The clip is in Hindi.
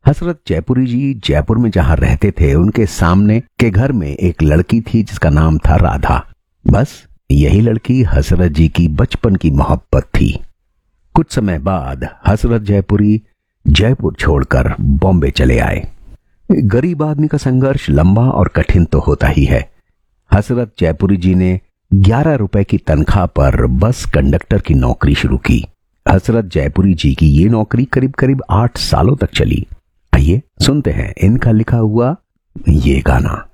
हसरत जयपुरी जी जयपुर में जहां रहते थे उनके सामने के घर में एक लड़की थी जिसका नाम था राधा। बस यही लड़की हसरत जी की बचपन की मोहब्बत थी। कुछ समय बाद हसरत जयपुरी जयपुर छोड़कर बॉम्बे चले आए। गरीब आदमी का संघर्ष लंबा और कठिन तो होता ही है। हसरत जयपुरी जी ने 11 रुपए की तनख्वाह पर बस कंडक्टर की नौकरी शुरू की। हसरत जयपुरी जी की ये नौकरी करीब करीब 8 सालों तक चली। आइए सुनते हैं इनका लिखा हुआ ये गाना।